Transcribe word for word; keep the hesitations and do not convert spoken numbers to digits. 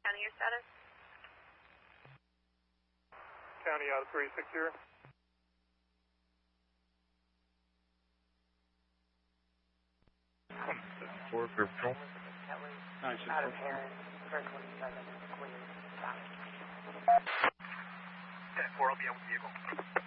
County, your status? County out of three six zero. Four for patrol. Nine six Out of four. Harris, for twenty-seven, Queen, stop. ten four, I'll be on with vehicle.